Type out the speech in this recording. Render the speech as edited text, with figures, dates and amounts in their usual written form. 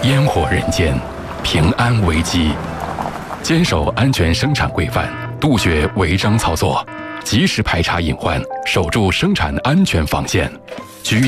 烟火人间，平安危机。坚守安全生产规范，杜绝违章操作，及时排查隐患，守住生产安全防线。